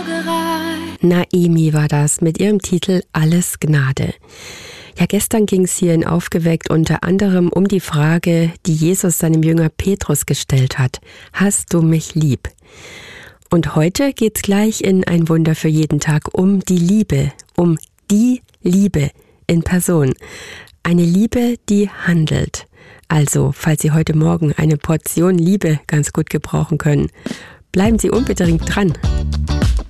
Naemi war das mit ihrem Titel Alles Gnade. Ja, gestern ging es hier in Aufgeweckt unter anderem um die Frage, die Jesus seinem Jünger Petrus gestellt hat. Hast du mich lieb? Und heute geht's gleich in Ein Wunder für jeden Tag um die Liebe in Person. Eine Liebe, die handelt. Also, falls Sie heute Morgen eine Portion Liebe ganz gut gebrauchen können, bleiben Sie unbedingt dran.